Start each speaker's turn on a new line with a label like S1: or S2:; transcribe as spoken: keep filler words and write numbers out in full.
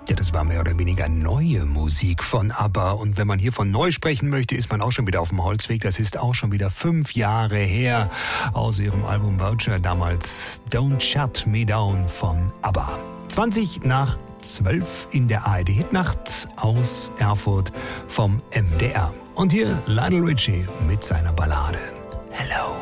S1: Ja, das war mehr oder weniger neue Musik von ABBA. Und wenn man hier von neu sprechen möchte, ist man auch schon wieder auf dem Holzweg. Das ist auch schon wieder fünf Jahre her aus ihrem Album Vulture, damals Don't Shut Me Down von ABBA. zwanzig nach zwölf in der A R D-Hitnacht aus Erfurt vom M D R. Und hier Lionel Richie mit seiner Ballade Hello.